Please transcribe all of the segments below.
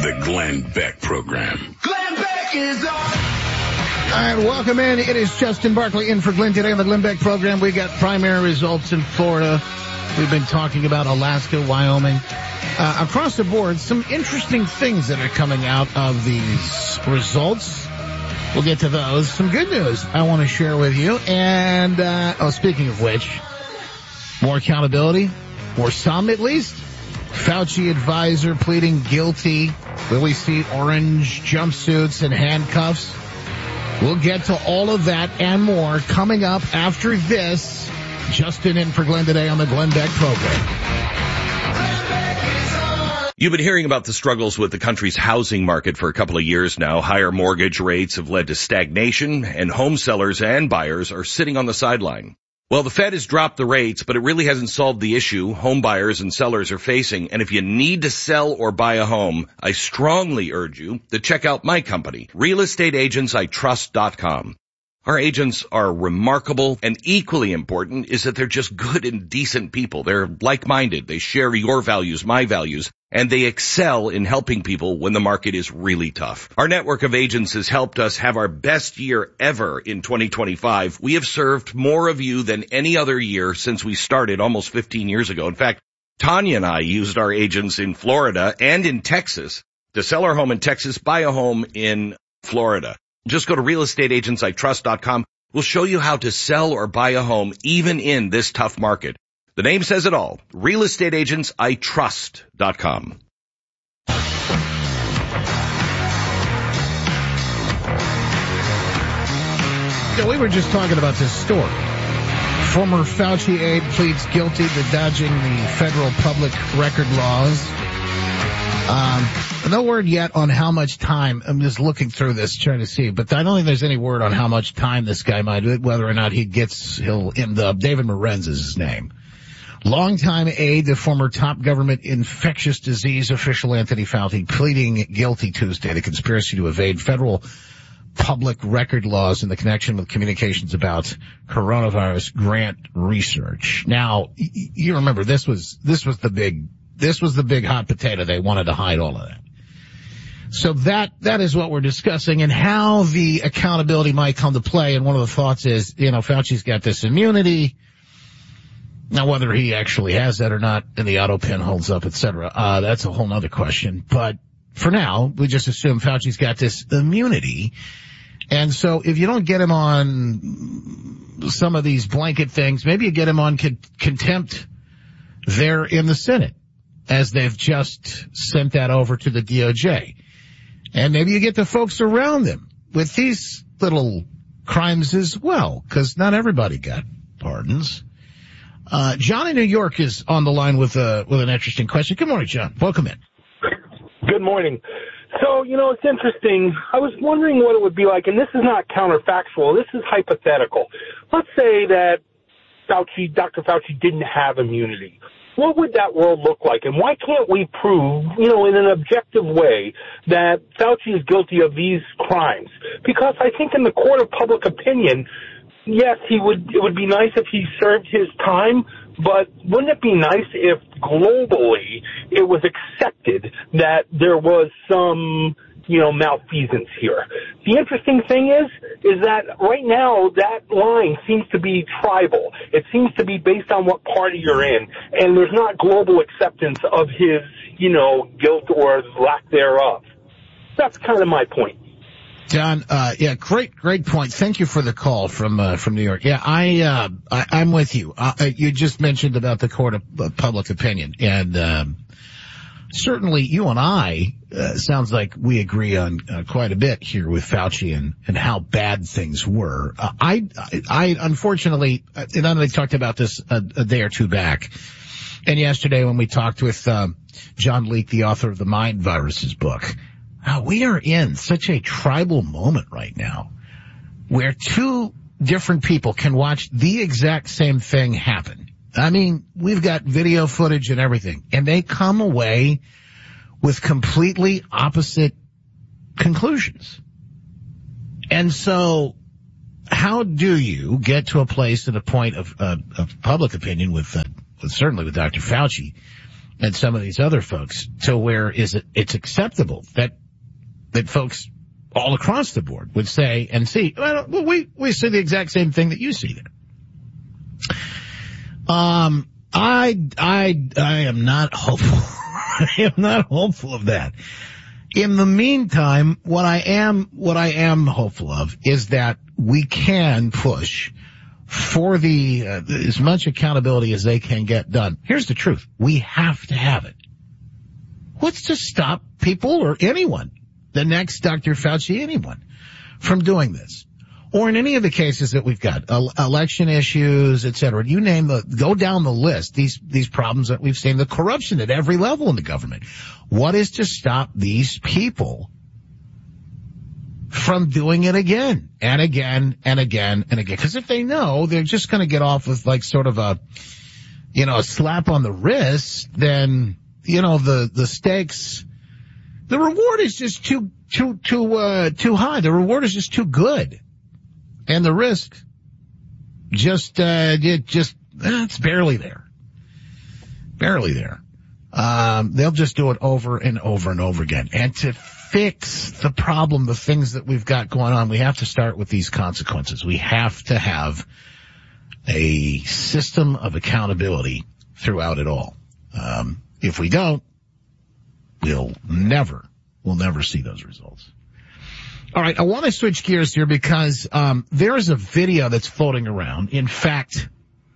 The Glenn Beck Program. Glenn Beck is on. All right, welcome in. It is Justin Barkley in for Glenn today on the Glenn Beck program. We got primary results in Florida. We've been talking about Alaska, Wyoming. Across the board, some interesting things that are coming out of these results. We'll get to those. Some good news I want to share with you. And, speaking of which, more accountability, or some at least. Fauci advisor pleading guilty. Will we see orange jumpsuits and handcuffs? We'll get to all of that and more coming up after this. Justin in for Glenn today on the Glenn Beck program. You've been hearing about the struggles with the country's housing market for a couple of years now. Higher mortgage rates have led to stagnation, and home sellers and buyers are sitting on the sideline. Well, the Fed has dropped the rates, but it really hasn't solved the issue home buyers and sellers are facing. And if you need to sell or buy a home, I strongly urge you to check out my company, realestateagentsitrust.com. Our agents are remarkable, and equally important is that they're just good and decent people. They're like-minded. They share your values, my values, and they excel in helping people when the market is really tough. Our network of agents has helped us have our best year ever in 2025. We have served more of you than any other year since we started almost 15 years ago. In fact, Tanya and I used our agents in Florida and in Texas to sell our home in Texas, buy a home in Florida. Just go to realestateagentsitrust.com. We'll show you how to sell or buy a home even in this tough market. The name says it all. realestateagentsitrust.com. Yeah, we were just talking about this story. Former Fauci aide pleads guilty to dodging the federal public record laws. No word yet on how much time. I'm just looking through this, trying to see, but I don't think there's any word on how much time this guy might do, whether or not he'll end up. David Morenz is his name. Longtime aide to former top government infectious disease official Anthony Fauci pleading guilty Tuesday to conspiracy to evade federal public record laws in the connection with communications about coronavirus grant research. Now, you remember this was the big hot potato. They wanted to hide all of that. So that is what we're discussing and how the accountability might come to play. And one of the thoughts is, Fauci's got this immunity. Now, whether he actually has that or not, and the auto pin holds up, et cetera, that's a whole nother question. But for now, we just assume Fauci's got this immunity. And so if you don't get him on some of these blanket things, maybe you get him on contempt there in the Senate, as they've just sent that over to the DOJ. And maybe you get the folks around them with these little crimes as well, because not everybody got pardons. John in New York is on the line with an interesting question. Good morning, John. Welcome in. Good morning. So, it's interesting. I was wondering what it would be like, and this is not counterfactual. This is hypothetical. Let's say that Dr. Fauci didn't have immunity. What would that world look like? And why can't we prove, in an objective way that Fauci is guilty of these crimes? Because I think in the court of public opinion, yes, it would be nice if he served his time, but wouldn't it be nice if globally it was accepted that there was some, malfeasance here? The interesting thing is that right now that line seems to be tribal. It seems to be based on what party you're in, and there's not global acceptance of his, guilt or lack thereof. That's kind of my point. John, great point. Thank you for the call from New York. Yeah, I'm with you. You just mentioned about the court of public opinion, and certainly you and I sounds like we agree on quite a bit here with Fauci and how bad things were. I unfortunately, and I talked about this a day or two back, and yesterday when we talked with John Leake, the author of the Mind Viruses book. We are in such a tribal moment right now where two different people can watch the exact same thing happen. I mean, we've got video footage and everything, and they come away with completely opposite conclusions. And so how do you get to a place at a point of public opinion with certainly with Dr. Fauci, and some of these other folks to where it's acceptable that folks all across the board would say and see, well, we see the exact same thing that you see there. I am not hopeful. I am not hopeful of that. In the meantime, what I am hopeful of is that we can push for as much accountability as they can get done. Here's the truth. We have to have it. What's to stop people or anyone, the next Dr. Fauci, anyone, from doing this? Or in any of the cases that we've got, election issues, et cetera. You name go down the list, these problems that we've seen, the corruption at every level in the government. What is to stop these people from doing it again and again and again and again? Because if they know they're just going to get off with like sort of a slap on the wrist, then, the stakes, the reward is just too high. The reward is just too good. And the risk it's barely there. Barely there. They'll just do it over and over and over again. And to fix the problem, the things that we've got going on, we have to start with these consequences. We have to have a system of accountability throughout it all. If we don't, we'll never see those results. All right, I want to switch gears here because there is a video that's floating around. In fact,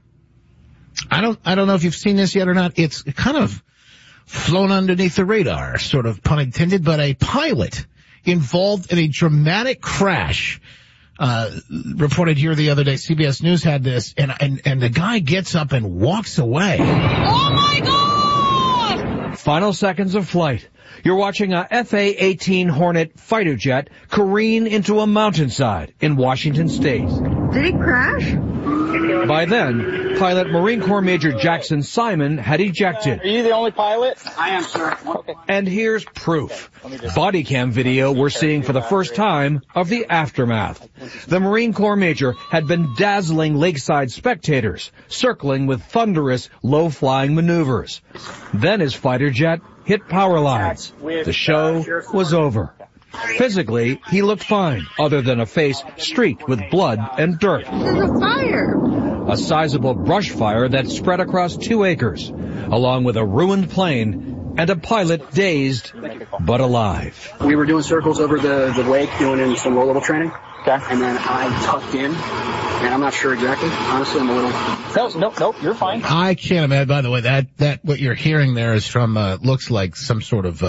I don't know if you've seen this yet or not. It's kind of flown underneath the radar, sort of pun intended, but a pilot involved in a dramatic crash reported here the other day. CBS News had this, and the guy gets up and walks away. Oh my God! Final seconds of flight. You're watching a FA-18 Hornet fighter jet careen into a mountainside in Washington State. Did it crash? By then, pilot Marine Corps Major Jackson Simon had ejected. Are you the only pilot? I am, sir. Okay. And here's proof. Body cam video we're seeing for the first time of the aftermath. The Marine Corps Major had been dazzling lakeside spectators, circling with thunderous, low-flying maneuvers. Then his fighter jet hit power lines. The show was over. Physically, he looked fine, other than a face streaked with blood and dirt. There's a fire. A sizable brush fire that spread across 2 acres, along with a ruined plane and a pilot dazed but alive. We were doing circles over the lake, doing some low-level training. Okay. And then I tucked in, and I'm not sure exactly. Honestly, I'm a little... Nope, you're fine. I can't imagine. By the way, that what you're hearing there is from, looks like some sort of,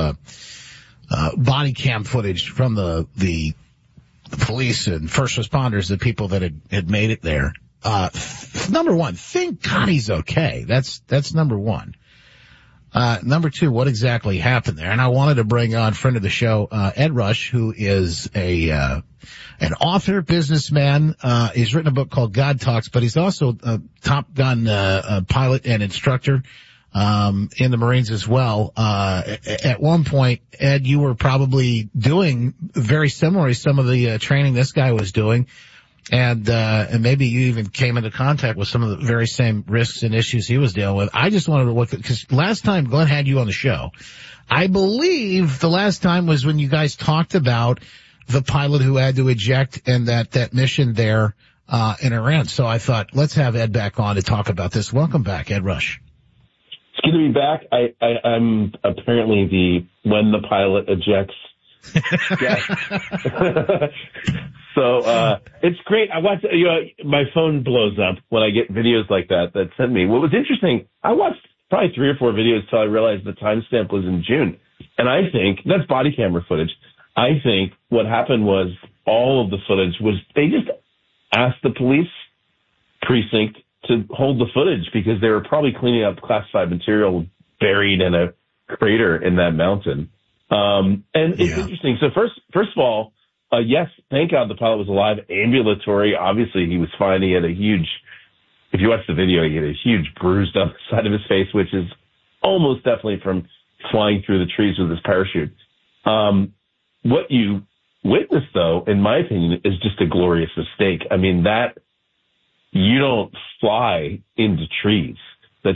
body cam footage from the police and first responders, the people that had made it there. Number one, thank God he's okay. That's number one. Number two, what exactly happened there? And I wanted to bring on friend of the show, Ed Rush, who is an author, businessman. He's written a book called God Talks, but he's also a Top Gun, pilot and instructor, in the Marines as well. At one point, Ed, you were probably doing very similar to some of the training this guy was doing. And maybe you even came into contact with some of the very same risks and issues he was dealing with. I just wanted to look, because last time Glenn had you on the show, I believe the last time was when you guys talked about the pilot who had to eject and that mission there, in Iran. So I thought, let's have Ed back on to talk about this. Welcome back, Ed Rush. It's good to be back. I'm apparently when the pilot ejects. So, it's great. I watch, my phone blows up when I get videos like that send me. What was interesting, I watched probably 3 or 4 videos till I realized the timestamp was in June. And I think that's body camera footage. I think what happened was all of the footage was they just asked the police precinct to hold the footage because they were probably cleaning up classified material buried in a crater in that mountain. And it's interesting. So first of all, yes, thank God the pilot was alive, ambulatory. Obviously, he was fine. He had a huge, if you watch the video, he had a huge bruise down the side of his face, which is almost definitely from flying through the trees with his parachute. What you witnessed, though, in my opinion, is just a glorious mistake. I mean, you don't fly into trees.